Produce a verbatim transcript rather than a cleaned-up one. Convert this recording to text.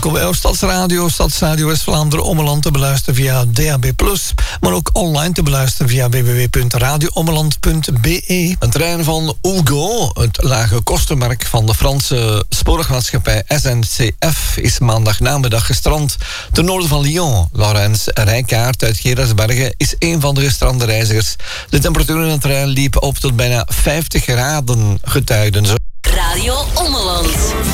Welkom bij Stadsradio, Stadsradio West-Vlaanderen Ommeland te beluisteren via D A B plus, maar ook online te beluisteren via w w w punt radio ommeland punt b e. Een trein van Ulgo, het lage kostenmerk van de Franse spoorwegmaatschappij S N C F, is maandag namiddag gestrand ten noorden van Lyon. Laurens Rijkaard uit Gerardsbergen is een van de gestrande reizigers. De temperatuur in de trein liep op tot bijna vijftig graden, getuigden ze. Radio Ommeland.